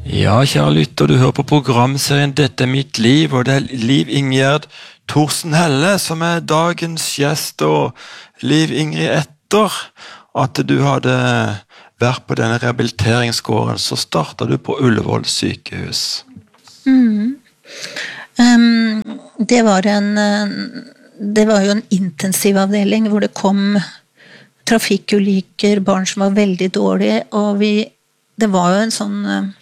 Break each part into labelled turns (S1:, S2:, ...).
S1: Ja, kjære lytter, du hører på programserien Dette er mitt liv, og det er Liv Ingjerd Thorsen Helle som er dagens gjest, og Liv Ingrid, etter at du hadde vært på denne rehabiliteringsgården, så startet du på Ullevål sykehus.
S2: Det var jo en intensivavdeling hvor det kom trafikkulykker, barn som var veldig dårlige, og det var jo en sånn,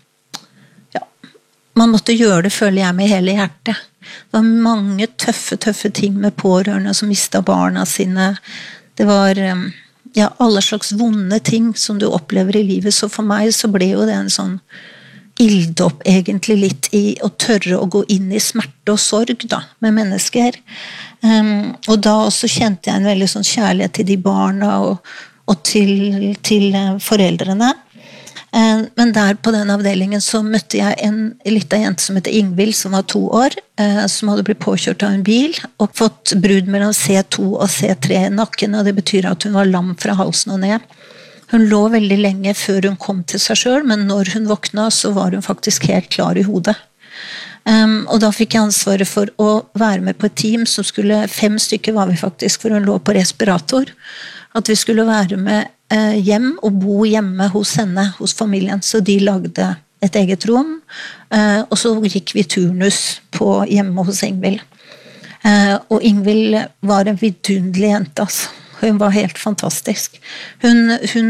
S2: man måtte gjøre det, føler jeg, med hele hjertet. Det var mange tøffe ting med pårørende som mistet barna sine. Det var alle slags vonde ting som du opplever i livet, så for meg så ble jo det en sånn ilddåp egentlig litt i å tørre å gå inn i smerte og sorg da, med mennesker. Og da også kjente jeg en veldig sånn kjærlighet til de barna og til foreldrene. Men der på den avdelingen så møtte jeg en liten jente som heter Ingvild, som var 2 år, som hadde blitt påkjørt av en bil og fått brudd mellom C2 og C3 i nakken, og det betyr at hun var lam fra halsen og ned. Hun lå veldig lenge før hun kom til seg selv, men når hun våkna så var hun faktisk helt klar i hodet. Og da fikk jeg ansvaret for å være med på et team som skulle, 5 stykker var vi faktisk, for hun lå på respirator, at vi skulle være med hjem og bo hjemme hos henne, hos familien, så de lagde et eget rom, og så gikk vi turnus hjemme hos Ingvild. Og Ingvild var en vidunderlig jente, altså. Hun var helt fantastisk. Hun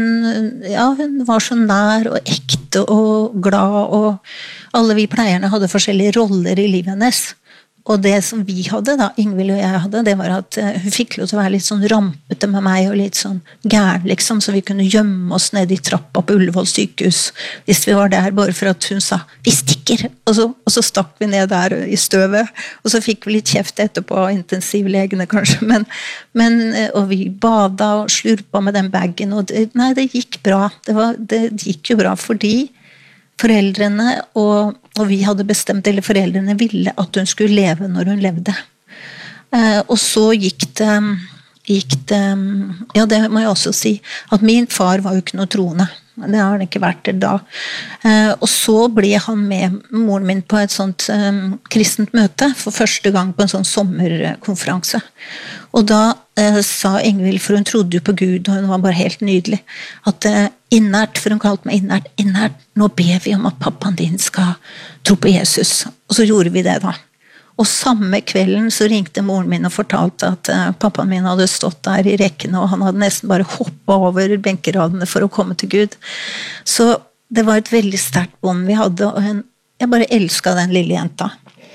S2: var så nær og ekte og glad, og alle vi pleierne hadde forskjellige roller i livet hennes. Og det som vi hadde da, Ingvild og jeg hadde, det var at hun fikk lov til å være litt sånn rampete med meg, og litt sånn gæren liksom, så vi kunne gjemme oss ned i trappa på Ullevål sykehus, hvis vi var der, bare for at hun sa, vi stikker, og så stakk vi ned der i støvet, og så fikk vi litt kjeft etterpå av intensivlegene kanskje, og vi bada og slurpa med den baggen, og det gikk bra, det gikk jo bra fordi foreldrene og vi hadde bestemt, eller foreldrene ville at hun skulle leve når hun levde. Og så gikk det, ja det må jeg også si, at min far var jo ikke noe troende. Det har han ikke vært da. Og så ble han med moren min på et sånt kristent møte, for første gang på en sånn sommerkonferanse. Og da sa Ingvild, for hun trodde jo på Gud, og hun var bare helt nydelig, at innert, for hun kalte meg innert, nå ber vi om at pappaen din skal tro på Jesus. Og så gjorde vi det da. Og samme kvelden så ringte moren min og fortalte at pappaen min hadde stått der i rekkene, og han hadde nesten bare hoppet over benkeradene for å komme til Gud. Så det var et veldig sterkt bånd vi hadde, og jeg bare elsket den lille jenta.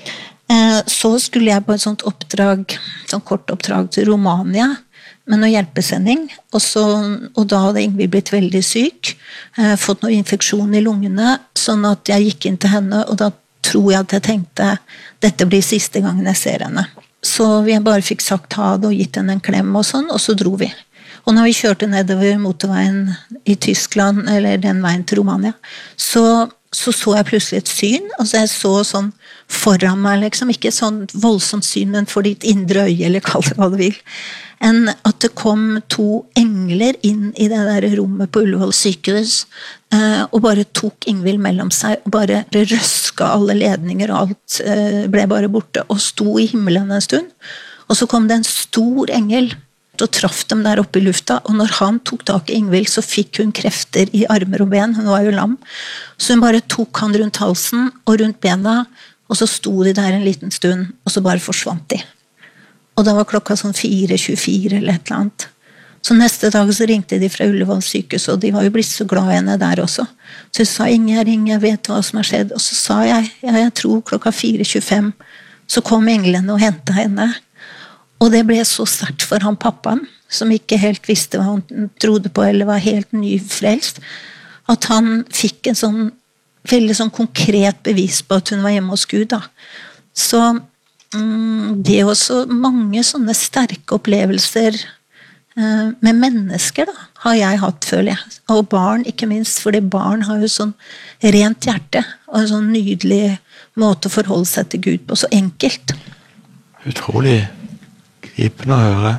S2: Så skulle jeg på et sånt oppdrag, sånn kort oppdrag til Romania, med noe hjelpesending, og da hadde Ingvild blitt veldig syk, fått noe infeksjon i lungene, sånn at jeg gikk inn til henne, og da tror jeg at jeg tenkte, dette blir siste gangen jeg ser henne. Så vi bare fikk sagt ha det og gitt henne en klem og sånn, og så dro vi. Og når vi kjørte nedover motorveien i Tyskland, eller den veien til Romania, så jeg plutselig et syn, altså jeg så sånn foran meg, liksom, ikke sånn voldsomt syn, men for ditt indre øye, eller kall det hva du vil, enn at det kom 2 engler inn i det der rommet på Ullevål sykehus, og bare tok Ingvild mellom seg, og bare røska alle ledninger, og alt ble bare borte, og sto i himmelen en stund, og så kom det en stor engel, og traff dem der oppe i lufta, og når han tok tak i Ingvild, så fikk hun krefter i armer og ben, hun var jo lam, så hun bare tok han rundt halsen og rundt bena, og så sto de der en liten stund, og så bare forsvant de. Og da var klokka sånn 4:24 eller et eller annet. Så neste dag så ringte de fra Ullevål sykehus, og de var jo blitt så glad i henne der også. Så jeg sa, Inger, jeg vet hva som har skjedd, og så sa jeg, jeg tror klokka 4:25, så kom englene og hentet henne. Og det ble så sterkt for han pappaen, som ikke helt visste hva han trodde på, eller var helt nyfrelst, at han fikk en sånn, veldig sånn konkret bevis på at hun var hjemme hos Gud da. Så det er også mange sånne sterke opplevelser med mennesker da, har jeg hatt, føler jeg. Og barn, ikke minst, fordi barn har jo sånn rent hjerte, og en sånn nydelig måte å forholde seg til Gud på, så enkelt.
S1: Utrolig gripende å høre.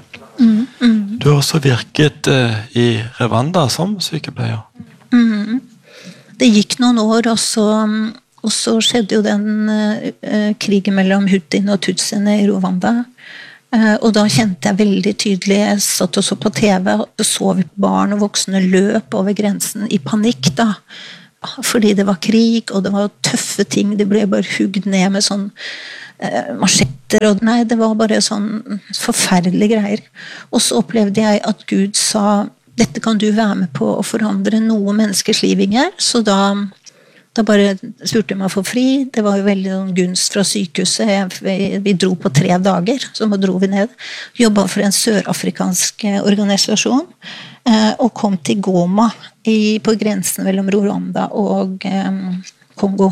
S1: Du har også virket i Rwanda som sykepleier.
S2: det gikk noen år, og så skjedde jo den krigen mellom Huttene og Tutsiene i Rwanda. Og da kjente jeg veldig tydelig, jeg satt og så på TV, og så vi barn og voksne løp over grensen i panikk da. Fordi det var krig, og det var tøffe ting, de ble bare hugd ned med sånn machetter, og nei, det var bare sånn forferdelige greier. Og så opplevde jeg at Gud sa, dette kan du være med på å forandre noe menneskers liv, Inger, så da bare spurte jeg meg for fri. Det var jo veldig gunst fra sykehuset. Vi dro på 3 dager, så dro vi ned. Jobbet for en sørafrikansk organisasjon, og kom til Goma på grensen mellom Rwanda og Kongo.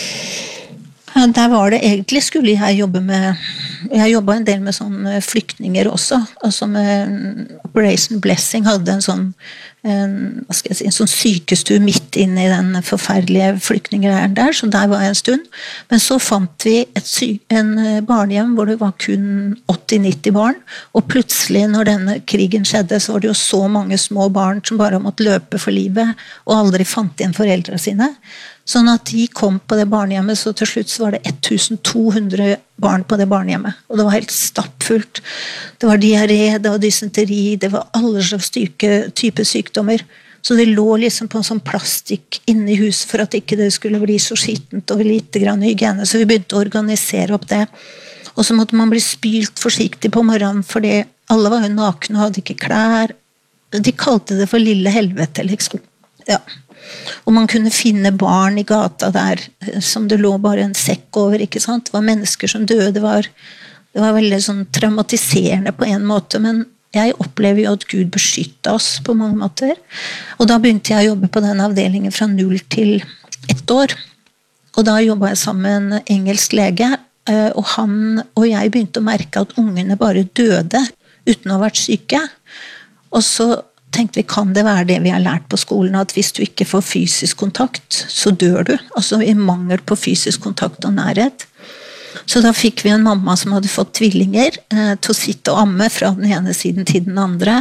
S2: Der var det egentlig, skulle jeg jobbe med, jeg jobbet en del med sånne flyktninger også, altså med Operation Blessing hadde en sånn, hva skal jeg si, en sånn sykestue midt inne i den forferdelige flyktningleiren der, så der var jeg en stund. Men så fant vi en barnehjem hvor det var kun 80-90 barn, og plutselig når denne krigen skjedde, så var det jo så mange små barn som bare måtte løpe for livet, og aldri fant igjen foreldre sine. Sånn at de kom på det barnehjemmet, så til slutt så var det 1200 barn på det barnehjemmet. Og det var helt stappfullt. Det var diaré, det var dysenteri, det var alle slags type sykdommer. Så det lå liksom på en sånn plastikk inne i huset for at ikke det skulle bli så skittent og litt grann hygiene. Så vi begynte å organisere opp det. Og så måtte man bli spylt forsiktig på morgenen, fordi alle var jo nakne og hadde ikke klær. De kalte det for lille helvete, liksom. Ja. Og man kunne finne barn i gata der som det lå bare en sekk over, ikke sant? Det var mennesker som døde, det var veldig sånn traumatiserende på en måte, men jeg opplever jo at Gud beskyttet oss på mange måter. Og da begynte jeg å jobbe på den avdelingen fra 0 til 1 år. Og da jobbet jeg sammen med en engelsk lege, og han og jeg begynte å merke at ungene bare døde uten å ha vært syke. Og så tenkte vi, kan det være det vi har lært på skolen, at hvis du ikke får fysisk kontakt, så dør du. Altså i mangel på fysisk kontakt og nærhet. Så da fikk vi en mamma som hadde fått tvillinger til å sitte og amme fra den ene siden til den andre.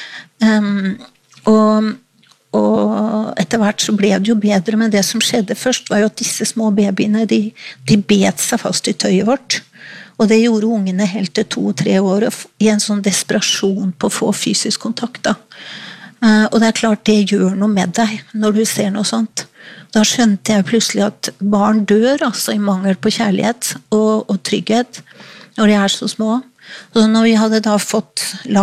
S2: Og etter hvert så ble det jo bedre, men det som skjedde først var jo at disse små babyene, de bet seg fast i tøyet vårt. Og det gjorde ungene helt til 2-3 år, i en sånn desperasjon på å få fysisk kontakt da. Og det er klart det gjør noe med deg når du ser noe sånt. Da skjønte jeg plutselig at barn dør altså i mangel på kjærlighet og trygghet når de er så små. Så når vi hadde da fått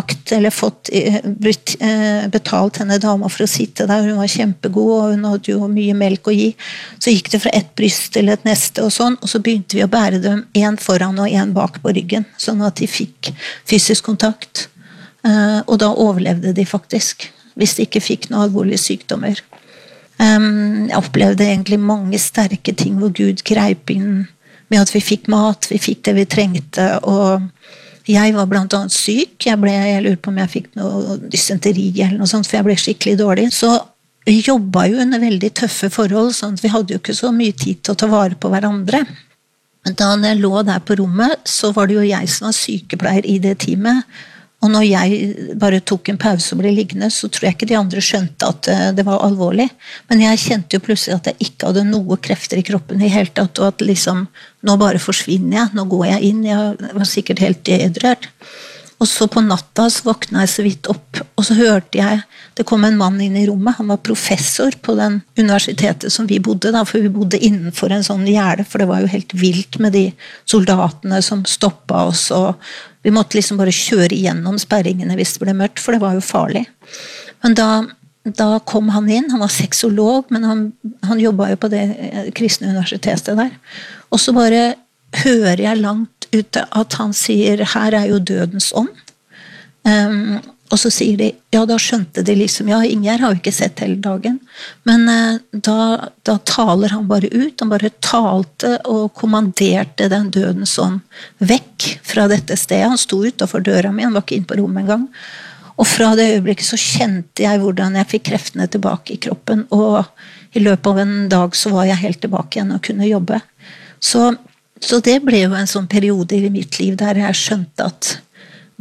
S2: betalt henne dama for å sitte der, hun var kjempegod og hun hadde jo mye melk å gi, så gikk det fra et bryst til et neste og sånn, og så begynte vi å bære dem en foran og en bak på ryggen, sånn at de fikk fysisk kontakt. Og da overlevde de faktisk, hvis de ikke fikk noen alvorlige sykdommer. Jeg opplevde egentlig mange sterke ting hvor Gud greip inn med at vi fikk mat, vi fikk det vi trengte, og jeg var blant annet syk. Jeg lurer på om jeg fikk noe dysenteri eller noe sånt, for jeg ble skikkelig dårlig. Så vi jobbet jo under veldig tøffe forhold, sånn at vi hadde jo ikke så mye tid til å ta vare på hverandre. Men da jeg lå der på rommet, så var det jo jeg som var sykepleier i det teamet. Og når jeg bare tok en pause og ble liggende, så tror jeg ikke de andre skjønte at det var alvorlig. Men jeg kjente jo plutselig at jeg ikke hadde noe krefter i kroppen i hele tatt, og at liksom, nå bare forsvinner jeg, nå går jeg inn, jeg var sikkert helt dehydrert. Og så på natta så våkna jeg så vidt opp, og så hørte jeg, det kom en mann inn i rommet, han var professor på den universitetet som vi bodde da, for vi bodde innenfor en sånn gjerde, for det var jo helt vilt med de soldatene som stoppet oss, og vi måtte liksom bare kjøre igjennom sperringene hvis det ble mørkt, for det var jo farlig. Men da kom han inn, han var sexolog, men han jobbet jo på det kristne universitetet der. Og så bare hører jeg langt ute at han sier, her er jo dødens ånd. Og så sier de, ja da skjønte de liksom, ja Inger har jo ikke sett hele dagen, men da taler han bare ut, han bare talte og kommanderte den dødens ånd vekk fra dette stedet. Han sto utenfor døra mi, han var ikke inn på rommet en gang. Og fra det øyeblikket så kjente jeg hvordan jeg fikk kreftene tilbake i kroppen, og i løpet av en dag så var jeg helt tilbake igjen og kunne jobbe. Så det ble jo en sånn periode i mitt liv der jeg skjønte at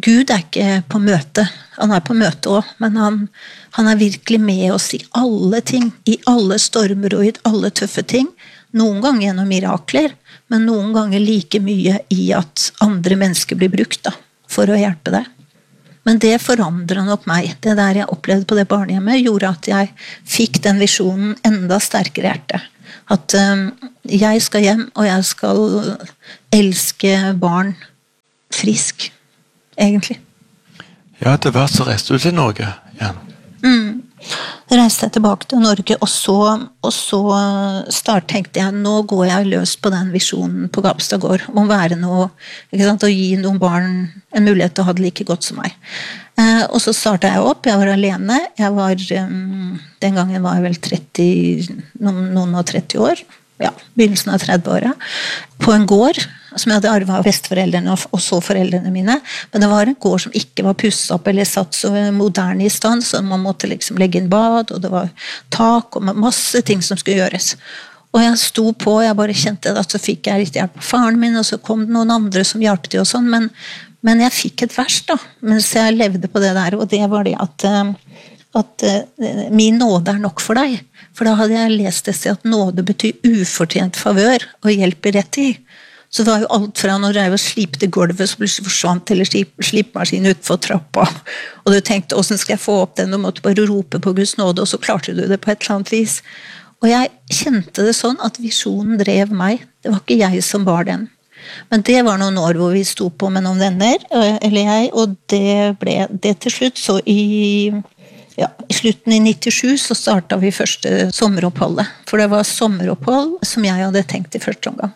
S2: Gud ikke på møte. Han på møte også, men han virkelig med oss i alle ting, i alle stormer og i alle tøffe ting. Noen ganger gjennom mirakler, men noen ganger like mye i at andre mennesker blir brukt da, for å hjelpe deg. Men det forandret nok meg. Det der jeg opplevde på det barnehjemmet gjorde at jeg fikk den visjonen enda sterkere i hjertet. At jeg skal hjem, og jeg skal elske barn frisk, egentlig.
S1: Ja, det var så reiste du til Norge igjen.
S2: Reiste jeg tilbake til Norge, og så tenkte jeg, nå går jeg løs på den visjonen på Gapstad gård, om å være noe, ikke sant, og gi noen barn en mulighet til å ha det like godt som meg. Og så startet jeg opp, jeg var alene, den gangen var jeg vel 30, noen og 30 år, ja, begynnelsen av 30-åra, på en gård, som jeg hadde arvet av besteforeldrene og så foreldrene mine, men det var en gård som ikke var pusset opp eller satt så moderne i stand, så man måtte liksom legge inn bad, og det var tak og masse ting som skulle gjøres. Og jeg sto på, jeg bare kjente at så fikk jeg litt hjelp av faren min, og så kom det noen andre som hjalp til og sånn, men jeg fikk et vers da, mens jeg levde på det der, og det var det at min nåde nok for deg. For da hadde jeg lest det til at nåde betyr ufortjent favør og hjelp i rett tid. Så det var jo alt fra når jeg slipte gulvet, så plutselig forsvant eller slipmaskinen utenfor trappa. Og du tenkte, hvordan skal jeg få opp den? Du måtte bare rope på Guds nåde, og så klarte du det på et eller annet vis. Og jeg kjente det sånn at visjonen drev meg. Det var ikke jeg som bar den. Men det var noen år hvor vi sto på med noen venner, eller jeg, og det ble det til slutt. Så i slutten i 97 så startet vi første sommeroppholdet. For det var sommeropphold som jeg hadde tenkt i første omgang.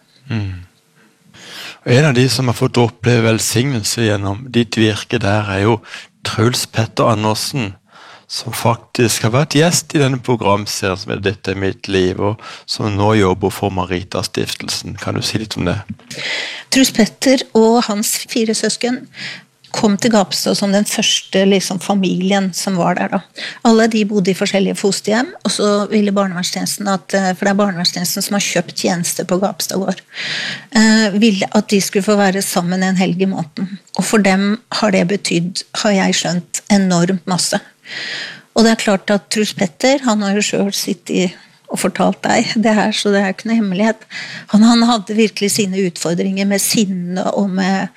S1: Og en av de som har fått oppleve velsignelse gjennom ditt virke der jo Truls Petter Andersen, som faktisk har vært gjest i denne programserien som Dette mitt liv, og som nå jobber for Marita-stiftelsen. Kan du si litt om det?
S2: Truls Petter og hans 4 søsken kom til Gapstad som den første liksom, familien som var der da. Alle de bodde i forskjellige fosterhjem, og så ville barnevernstjenesten for det barnevernstjenesten som har kjøpt tjenester på Gapstad gård, ville at de skulle få være sammen en helg i måneden. Og for dem har det betydd, har jeg skjønt, enormt masse. Og det klart at Truls Petter, han har jo selv sittet og fortalt deg det her, så det ikke noe hemmelighet. Han hadde virkelig sine utfordringer med sinne og med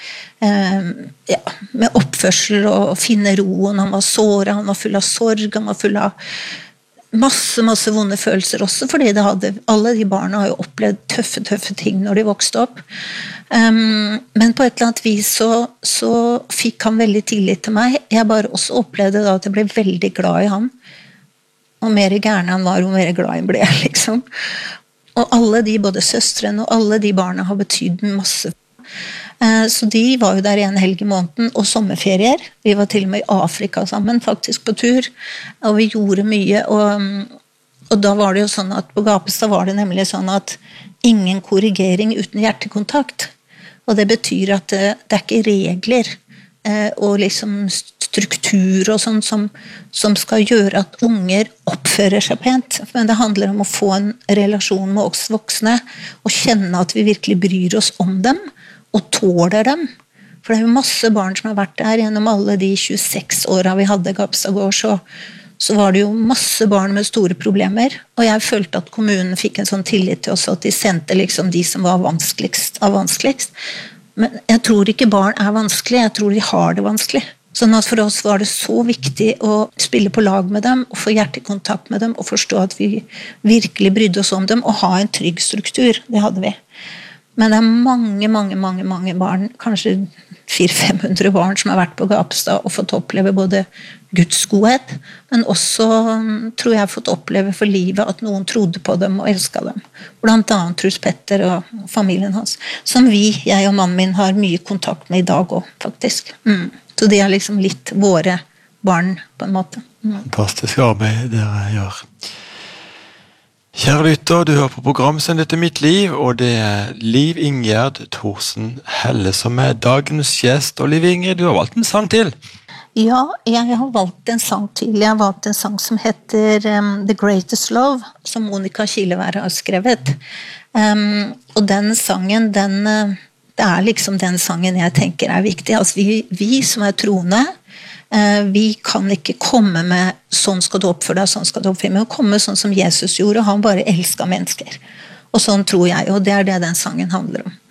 S2: oppførsel og finne roen. Han var såret, han var full av sorg, han var full av masse vonde følelser også, fordi alle de barna har jo opplevd tøffe ting når de vokste opp. Men på et eller annet vis så fikk han veldig tillit til meg. Jeg bare også opplevde da at jeg ble veldig glad i han. Og mer gærne han var, og mer glad han ble, liksom. Og alle de, både søstrene og alle de barna har betydd masse. Så de var jo der en helg i måneden, og sommerferier. Vi var til og med i Afrika sammen, faktisk på tur. Og vi gjorde mye, og da var det jo sånn at på Gapestad var det nemlig sånn at ingen korrigering uten hjertekontakt. Og det betyr at det ikke regler og liksom struktur og sånn som skal gjøre at unger oppfører seg pent. Men det handler om å få en relasjon med oss voksne og kjenne at vi virkelig bryr oss om dem og tåler dem. For det jo masse barn som har vært der gjennom alle de 26 årene vi hadde Gapstad gård, så var det jo masse barn med store problemer, og jeg følte at kommunen fikk en sånn tillit til oss at de sendte liksom de som var vanskeligst av vanskeligst. Men jeg tror ikke barn vanskelig, jeg tror de har det vanskelig. Sånn at for oss var det så viktig å spille på lag med dem, og få hjertekontakt med dem, og forstå at vi virkelig brydde oss om dem, og ha en trygg struktur. Det hadde vi. Men det mange barn, kanskje 400-500 barn som har vært på Gapstad og fått oppleve både Guds godhet, men også, tror jeg, fått oppleve for livet at noen trodde på dem og elsket dem. Blant annet Truls Petter og familien hans, som jeg og mannen min har mye kontakt med i dag også, faktisk. Så det liksom litt våre barn, på en måte.
S1: Fantastisk arbeid dere gjør. Kjære lytter, du hører på programmet som Dette mitt liv, og det Liv Ingjerd Thorsen Helle som dagens gjest. Og Liv Ingjerd, du har valgt en sang til.
S2: Ja, jeg har valgt en sang til. Jeg har valgt en sang som heter The Greatest Love, som Monica Kilevær har skrevet. Og den sangen, Det liksom den sangen jeg tenker viktig. Altså vi som troende, vi kan ikke komme med sånn skal du oppføre deg, sånn skal du oppføre deg, men komme sånn som Jesus gjorde, og han bare elsket mennesker. Og sånn tror jeg, og det det den sangen handler om.